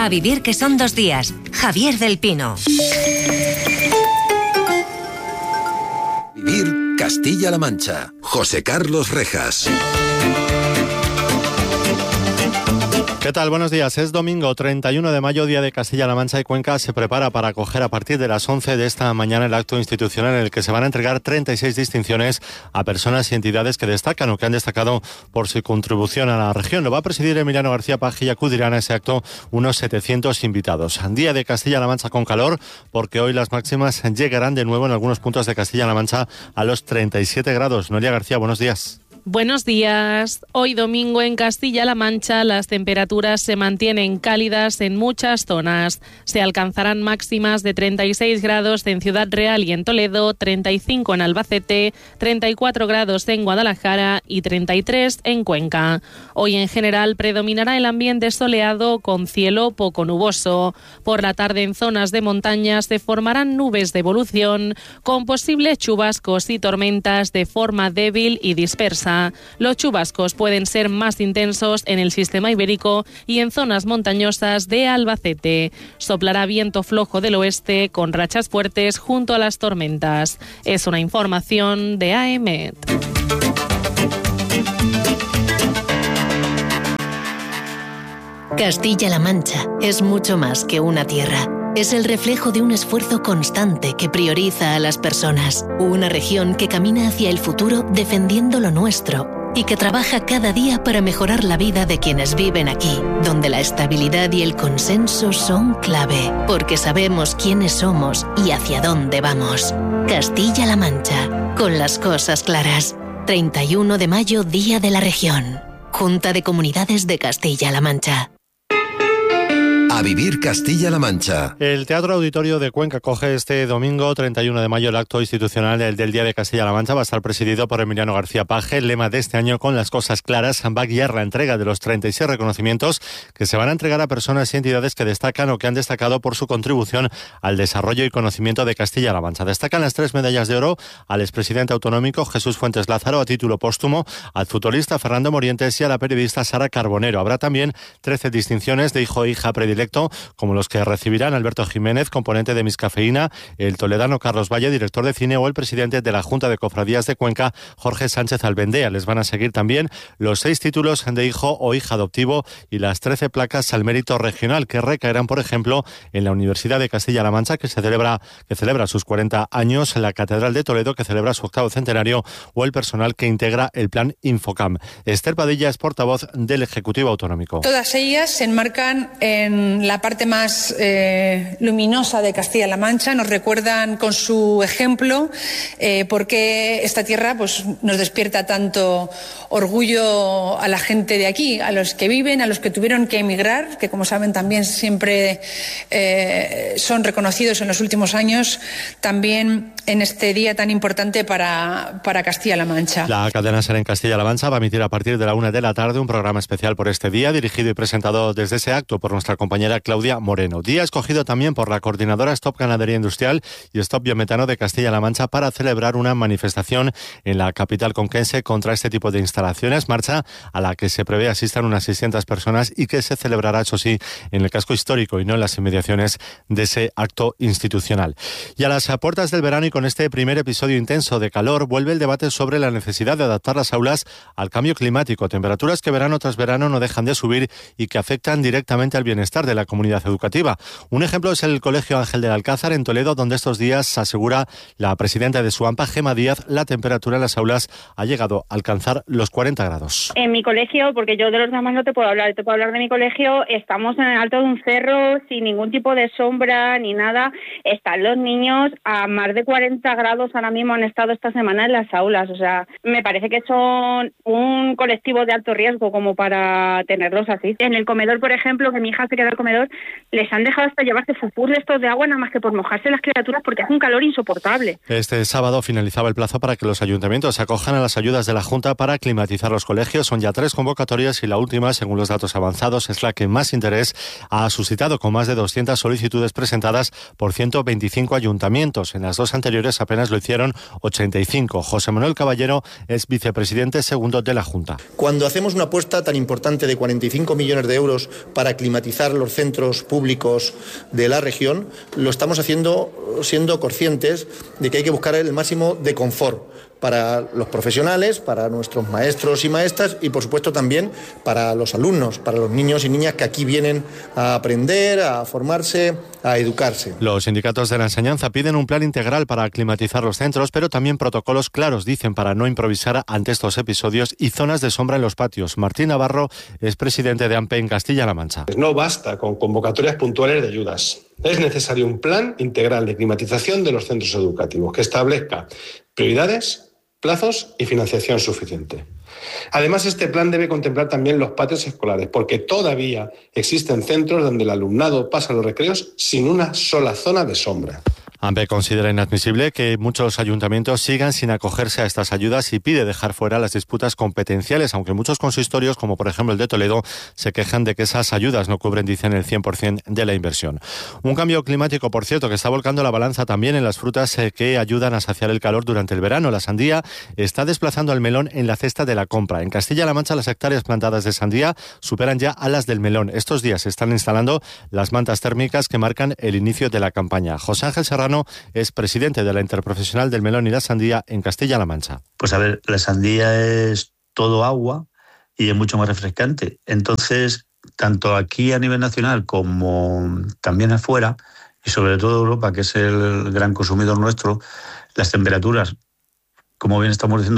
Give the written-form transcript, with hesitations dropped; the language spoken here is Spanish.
A vivir que son 2 días. Javier del Pino. Vivir Castilla-La Mancha. José Carlos Rejas. ¿Qué tal? Buenos días. Es domingo 31 de mayo, día de Castilla-La Mancha y Cuenca se prepara para acoger a partir de las 11 de esta mañana el acto institucional en el que se van a entregar 36 distinciones a personas y entidades que destacan o que han destacado por su contribución a la región. Lo va a presidir Emiliano García Paje y acudirán a ese acto unos 700 invitados. Día de Castilla-La Mancha con calor, porque hoy las máximas llegarán de nuevo en algunos puntos de Castilla-La Mancha a los 37 grados. Noelia García, buenos días. Buenos días. Hoy domingo en Castilla-La Mancha las temperaturas se mantienen cálidas en muchas zonas. Se alcanzarán máximas de 36 grados en Ciudad Real y en Toledo, 35 en Albacete, 34 grados en Guadalajara y 33 en Cuenca. Hoy en general predominará el ambiente soleado con cielo poco nuboso. Por la tarde en zonas de montaña se formarán nubes de evolución con posibles chubascos y tormentas de forma débil y dispersa. Los chubascos pueden ser más intensos en el sistema ibérico y en zonas montañosas de Albacete. Soplará viento flojo del oeste con rachas fuertes junto a las tormentas. Es una información de AEMET. Castilla-La Mancha es mucho más que una tierra. Es el reflejo de un esfuerzo constante que prioriza a las personas. Una región que camina hacia el futuro defendiendo lo nuestro y que trabaja cada día para mejorar la vida de quienes viven aquí, donde la estabilidad y el consenso son clave, porque sabemos quiénes somos y hacia dónde vamos. Castilla-La Mancha, con las cosas claras. 31 de mayo, Día de la Región. Junta de Comunidades de Castilla-La Mancha. A vivir Castilla-La Mancha. El Teatro Auditorio de Cuenca coge este domingo 31 de mayo el acto institucional del Día de Castilla-La Mancha. Va a estar presidido por Emiliano García Paje. El lema de este año, con las cosas claras, va a guiar la entrega de los 36 reconocimientos que se van a entregar a personas y entidades que destacan o que han destacado por su contribución al desarrollo y conocimiento de Castilla-La Mancha. Destacan las 3 medallas de oro al expresidente autonómico Jesús Fuentes Lázaro a título póstumo, al futbolista Fernando Morientes y a la periodista Sara Carbonero. Habrá también 13 distinciones de hijo e hija predilecto, como los que recibirán Alberto Jiménez, componente de Miscafeína, el toledano Carlos Valle, director de cine, o el presidente de la Junta de Cofradías de Cuenca, Jorge Sánchez Albendea. Les van a seguir también los 6 títulos de hijo o hija adoptivo y las 13 placas al mérito regional que recaerán, por ejemplo, en la Universidad de Castilla-La Mancha, que celebra sus 40 años, la Catedral de Toledo, que celebra su 8º centenario, o el personal que integra el plan Infocam. Esther Padilla es portavoz del Ejecutivo Autonómico. Todas ellas se enmarcan en la parte más luminosa de Castilla-La Mancha, nos recuerdan con su ejemplo por qué esta tierra pues, nos despierta tanto orgullo a la gente de aquí, a los que viven, a los que tuvieron que emigrar, que como saben también siempre son reconocidos en los últimos años, también en este día tan importante para Castilla-La Mancha. La cadena SER en Castilla-La Mancha va a emitir a partir de la 1 de la tarde un programa especial por este día, dirigido y presentado desde ese acto por nuestra compañera Claudia Moreno. Día escogido también por la coordinadora Stop Ganadería Industrial y Stop Biometano de Castilla-La Mancha para celebrar una manifestación en la capital conquense contra este tipo de instalaciones, marcha a la que se prevé asistan unas 600 personas y que se celebrará, eso sí, en el casco histórico y no en las inmediaciones de ese acto institucional. Y a las puertas del verano y con este primer episodio intenso de calor, vuelve el debate sobre la necesidad de adaptar las aulas al cambio climático, temperaturas que verano tras verano no dejan de subir y que afectan directamente al bienestar de la comunidad educativa. Un ejemplo es el Colegio Ángel del Alcázar en Toledo, donde estos días, asegura la presidenta de SUAMPA, Gema Díaz, la temperatura en las aulas ha llegado a alcanzar los 40 grados. En mi colegio, porque yo de los demás no te puedo hablar de mi colegio, estamos en el alto de un cerro, sin ningún tipo de sombra ni nada. Están los niños a más de 40 grados, ahora mismo han estado esta semana en las aulas. O sea, me parece que son un colectivo de alto riesgo como para tenerlos así. En el comedor, por ejemplo, que mi hija se queda al comedor, les han dejado hasta llevarse fufús de estos de agua nada más que por mojarse las criaturas porque hace un calor insoportable. Este sábado finalizaba el plazo para que los ayuntamientos se acojan a las ayudas de la Junta para climatizar los colegios. Son ya 3 convocatorias y la última, según los datos avanzados, es la que más interés ha suscitado, con más de 200 solicitudes presentadas por 125 ayuntamientos. En las 2 anteriores anteriores apenas lo hicieron 85. José Manuel Caballero es vicepresidente segundo de la Junta. Cuando hacemos una apuesta tan importante de 45 millones de euros para climatizar los centros públicos de la región, lo estamos haciendo siendo conscientes de que hay que buscar el máximo de confort para los profesionales, para nuestros maestros y maestras y, por supuesto, también para los alumnos, para los niños y niñas que aquí vienen a aprender, a formarse, a educarse. Los sindicatos de la enseñanza piden un plan integral para climatizar los centros, pero también protocolos claros, dicen, para no improvisar ante estos episodios y zonas de sombra en los patios. Martín Navarro es presidente de AMPE en Castilla-La Mancha. No basta con convocatorias puntuales de ayudas. Es necesario un plan integral de climatización de los centros educativos que establezca prioridades, plazos y financiación suficiente. Además, este plan debe contemplar también los patios escolares, porque todavía existen centros donde el alumnado pasa los recreos sin una sola zona de sombra. AMPE considera inadmisible que muchos ayuntamientos sigan sin acogerse a estas ayudas y pide dejar fuera las disputas competenciales, aunque muchos consistorios, como por ejemplo el de Toledo, se quejan de que esas ayudas no cubren, dicen, el 100% de la inversión. Un cambio climático, por cierto, que está volcando la balanza también en las frutas que ayudan a saciar el calor durante el verano. La sandía está desplazando al melón en la cesta de la compra. En Castilla-La Mancha, las hectáreas plantadas de sandía superan ya a las del melón. Estos días se están instalando las mantas térmicas que marcan el inicio de la campaña. José Ángel Serrano es presidente de la Interprofesional del Melón y la Sandía en Castilla-La Mancha. Pues a ver, la sandía es todo agua y es mucho más refrescante. Entonces, tanto aquí a nivel nacional como también afuera, y sobre todo Europa, que es el gran consumidor nuestro, las temperaturas, como bien estamos diciendo,